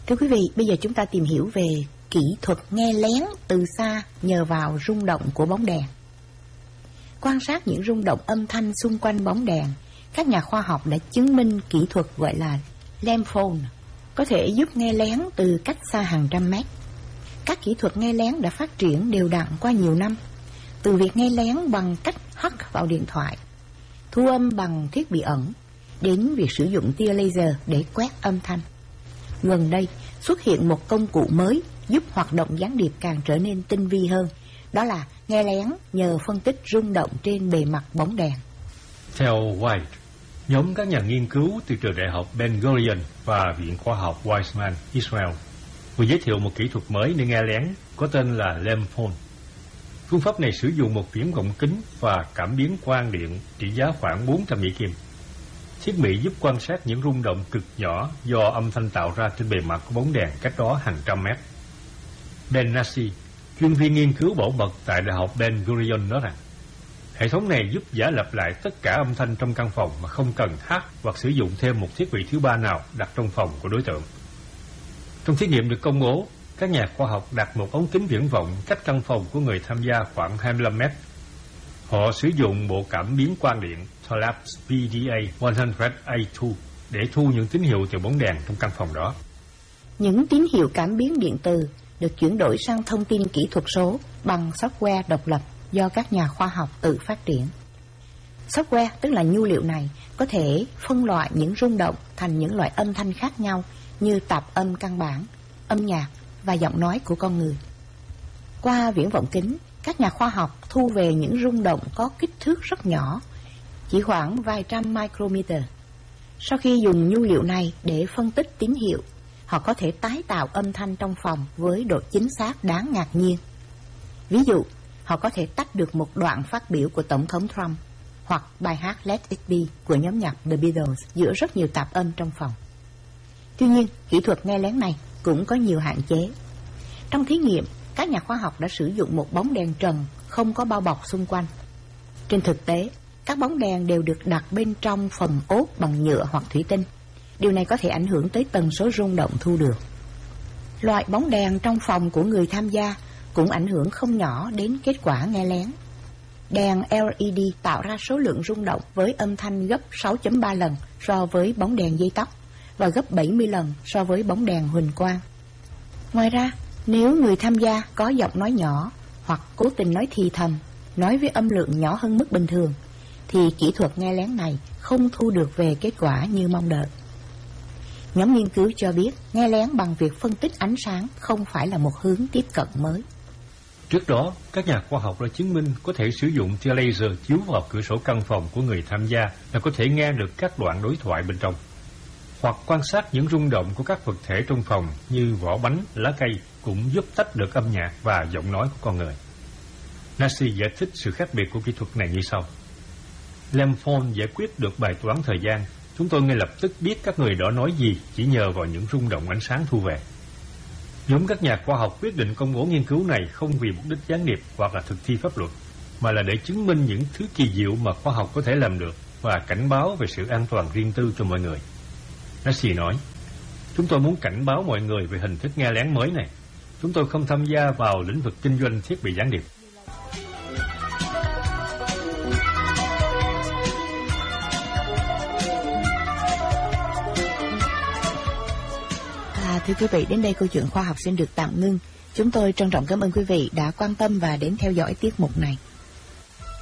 Thưa quý vị, bây giờ chúng ta tìm hiểu về kỹ thuật nghe lén từ xa nhờ vào rung động của bóng đèn. Quan sát những rung động âm thanh xung quanh bóng đèn, các nhà khoa học đã chứng minh kỹ thuật gọi là lamp phone có thể giúp nghe lén từ cách xa hàng trăm mét. Các kỹ thuật nghe lén đã phát triển đều đặn qua nhiều năm, từ việc nghe lén bằng cách hack vào điện thoại, thu âm bằng thiết bị ẩn, đến việc sử dụng tia laser để quét âm thanh. Gần đây xuất hiện một công cụ mới giúp hoạt động gián điệp càng trở nên tinh vi hơn, đó là nghe lén nhờ phân tích rung động trên bề mặt bóng đèn. Theo White, nhóm các nhà nghiên cứu từ trường đại học Ben Gurion và Viện Khoa học Weizmann Israel vừa giới thiệu một kỹ thuật mới để nghe lén có tên là lamp phone. Phương pháp này sử dụng một viễn vọng kính và cảm biến quang điện trị giá khoảng 400 Mỹ Kim. Thiết bị giúp quan sát những rung động cực nhỏ do âm thanh tạo ra trên bề mặt của bóng đèn cách đó hàng trăm mét. Ben Nassi, chuyên viên nghiên cứu bảo mật tại Đại học Ben Gurion nói rằng, hệ thống này giúp giả lập lại tất cả âm thanh trong căn phòng mà không cần hack hoặc sử dụng thêm một thiết bị thứ ba nào đặt trong phòng của đối tượng. Trong thí nghiệm được công bố, các nhà khoa học đặt một ống kính viễn vọng cách căn phòng của người tham gia khoảng 25 mét. Họ sử dụng bộ cảm biến quang điện Thorlabs PDA 100A2 để thu những tín hiệu từ bóng đèn trong căn phòng đó. Những tín hiệu cảm biến điện từ được chuyển đổi sang thông tin kỹ thuật số bằng software độc lập do các nhà khoa học tự phát triển. Software, tức là nhu liệu này, có thể phân loại những rung động thành những loại âm thanh khác nhau như tạp âm căn bản, âm nhạc và giọng nói của con người. Qua viễn vọng kính, các nhà khoa học thu về những rung động có kích thước rất nhỏ, chỉ khoảng vài trăm micrometer. Sau khi dùng nhu liệu này để phân tích tín hiệu, họ có thể tái tạo âm thanh trong phòng với độ chính xác đáng ngạc nhiên. Ví dụ, họ có thể tách được một đoạn phát biểu của Tổng thống Trump hoặc bài hát Let It Be của nhóm nhạc The Beatles giữa rất nhiều tạp âm trong phòng. Tuy nhiên, kỹ thuật nghe lén này cũng có nhiều hạn chế. Trong thí nghiệm, các nhà khoa học đã sử dụng một bóng đèn trần không có bao bọc xung quanh. Trên thực tế, các bóng đèn đều được đặt bên trong phần ốp bằng nhựa hoặc thủy tinh. Điều này có thể ảnh hưởng tới tần số rung động thu được. Loại bóng đèn trong phòng của người tham gia cũng ảnh hưởng không nhỏ đến kết quả nghe lén. Đèn LED tạo ra số lượng rung động với âm thanh gấp 6.3 lần so với bóng đèn dây tóc và gấp 70 lần so với bóng đèn huỳnh quang. Ngoài ra, nếu người tham gia có giọng nói nhỏ hoặc cố tình nói thì thầm, nói với âm lượng nhỏ hơn mức bình thường, thì kỹ thuật nghe lén này không thu được về kết quả như mong đợi. Nhóm nghiên cứu cho biết nghe lén bằng việc phân tích ánh sáng không phải là một hướng tiếp cận mới. Trước đó, các nhà khoa học đã chứng minh có thể sử dụng tia laser chiếu vào cửa sổ căn phòng của người tham gia là có thể nghe được các đoạn đối thoại bên trong, hoặc quan sát những rung động của các vật thể trong phòng như vỏ bánh, lá cây cũng giúp tách được âm nhạc và giọng nói của con người. Nassi giải thích sự khác biệt của kỹ thuật này như sau. Lamp phone giải quyết được bài toán thời gian. Chúng tôi ngay lập tức biết các người đó nói gì chỉ nhờ vào những rung động ánh sáng thu về. Nhóm các nhà khoa học quyết định công bố nghiên cứu này không vì mục đích gián điệp hoặc là thực thi pháp luật, mà là để chứng minh những thứ kỳ diệu mà khoa học có thể làm được và cảnh báo về sự an toàn riêng tư cho mọi người. Nassi nói, chúng tôi muốn cảnh báo mọi người về hình thức nghe lén mới này. Chúng tôi không tham gia vào lĩnh vực kinh doanh thiết bị gián điệp. Thưa quý vị, đến đây câu chuyện khoa học xin được tạm ngưng. Chúng tôi trân trọng cảm ơn quý vị đã quan tâm và đến theo dõi tiết mục này.